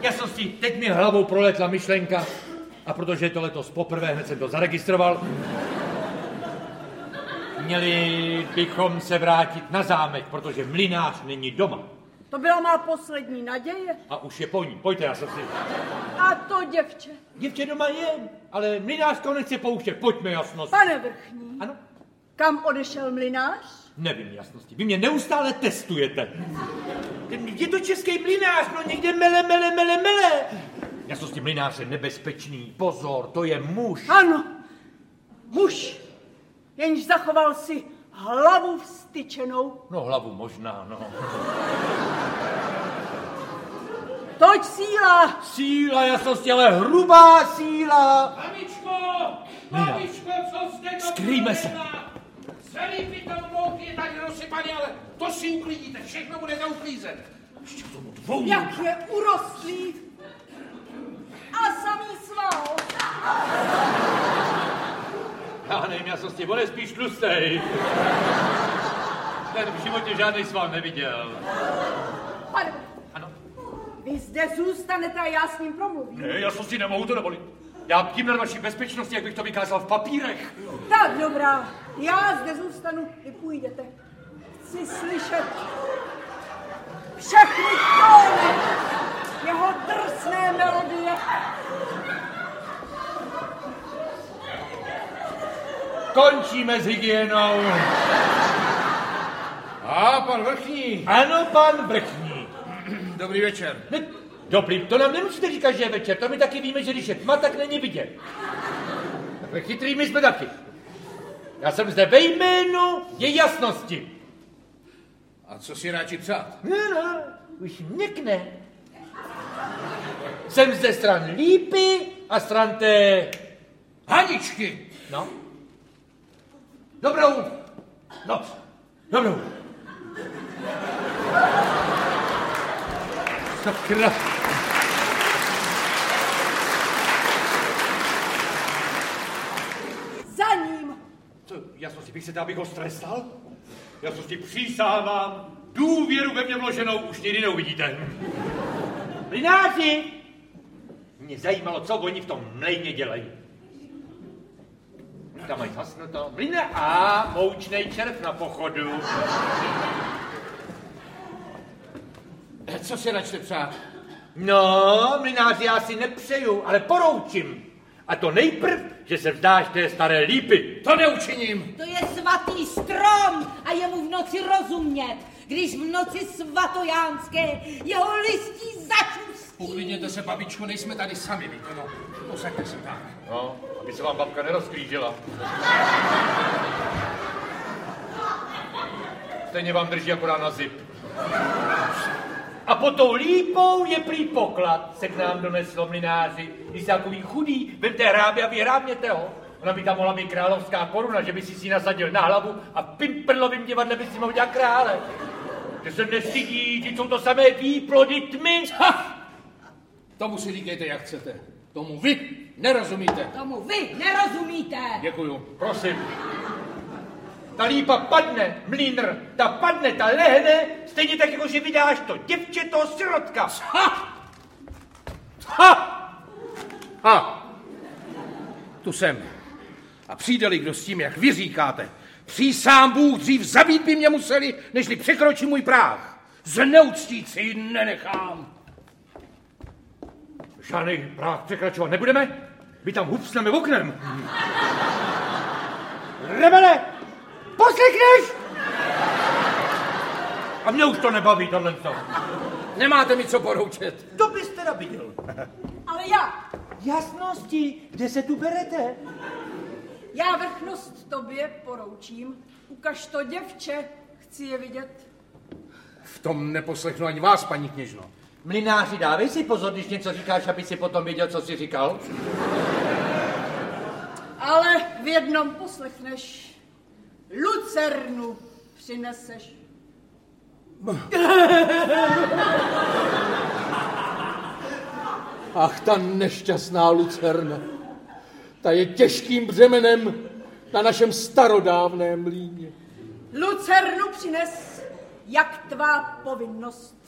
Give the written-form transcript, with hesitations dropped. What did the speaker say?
Jasnosti, teď mi hlavou proletla myšlenka a protože je to letos poprvé, hned jsem to zaregistroval, měli bychom se vrátit na zámek, protože mlynář není doma. To byla má poslední naděje. A už je po ní. Pojďte, Jasnosti. A to děvče? Děvče doma je, ale mlynářko nechce pouštět. Pojďme, Jasnosti. Pane Vrchní. Ano? Kam odešel mlynář? Nevím, Jasnosti. Vy mě neustále testujete. Je to český mlynář, no někde mele. Jasnosti, mlynář je nebezpečný. Pozor, to je muž. Ano, muž. Jenž zachoval si hlavu vstyčenou. No, hlavu možná, no. Toť síla. Síla, Jasnosti, ale hrubá síla. Mamičko, co jste to skrýme se. Celý pytel mouky je tady rozsypaný, ale to si uklidíte, všechno bude za uklízet. Ještě k tomu dvou. Jak je urostlý. A samý sval. Já nevím, Jasnosti, on je spíš tlustej. Ten v životě žádný sval neviděl. Pane, ano. Vy zde zůstanete a já s ním promluvím. Ne, Jasnosti, nemohu to dovolit. Já bdím nad vaší bezpečnosti, jak bych to vykázal v papírech. Tak dobrá, já zde zůstanu, vy půjdete. Chci slyšet všechny tóny jeho drsné melodie. Končíme s hygienou. A pan Vrchní. Ano, pan Vrchní. Dobrý večer. Ne, dobrý, to nám nemusíte říkat, že je večer. To my taky víme, že když je tma, tak není vidět. Takhle chytrý my jsme taky. Já jsem zde ve jménu její Jasnosti. A co si ráči přát? No, už měkne. Jsem zde stran Lípy a stran té... Haničky. No. Dobrou noc. Dobrou. Sakra. Za ním. Co, Jasnosti, bych se abych ho strestal? Jasnosti, přísahám, důvěru ve mě vloženou už nikdy neuvidíte. Mlynáři! Mě zajímalo, co oni v tom mlejně dělají. Tam mají hasnuto. Mlyne a moučnej červ na pochodu. Co si račte přát? No, mlynáři, já si nepřeju, ale poroučím. A to nejprv, že se vzdáš té staré Lípy. To neučiním. To je svatý strom a je mu v noci rozumět, když v noci svatojánské jeho listí začustí. Uklidněte se, babičko, nejsme tady sami, víte, no. Posaďte se tak. No, aby se vám babka nerozklížila. Stejně vám drží akorát na zip. A pod tou Lípou je prý poklad, se k nám doneslo mlynáři. Když jste takový chudý, vemte hrábě a vyhrábněte ho. Ona by tam mohla být královská koruna, že by si nasadil na hlavu a v Pimperlovým divadle by si mohl dělat krále. Že se nestydí, že jsou to samé výplody tmy. Ha! Tomu si říkejte, jak chcete. Tomu vy nerozumíte. Tomu vy nerozumíte. Děkuju. Prosím. Ta Lípa padne, mlýnr, ta padne, ta lehne, stejně tak, jako že vydáš to děvče, toho sirotka. Ha! Ha! Ha! Tu jsem. A přijde-li kdo s tím, jak vy říkáte, přísám Bůh, dřív zabít by mě museli, nežli překročí můj práh. Zneuctít si ji nenechám. Žádný práh překračovat nebudeme? My tam hupsneme oknem. Rebele, poslechneš? A mě už to nebaví, tohle. Nemáte mi co poroučet. To byste nabídl. Ale já. Jasnosti, kde se tu berete? Já vrchnost tobě poroučím. Ukaž to děvče, chci je vidět. V tom neposlechnu ani vás, paní kněžno. Mlynáři, dávej si pozor, když něco říkáš, aby si potom věděl, co jsi říkal. Ale v jednom poslechneš. Lucernu přineseš. Ach, ta nešťastná lucerna. Ta je těžkým břemenem na našem starodávném mlýně. Lucernu přines, jak tvá povinnost.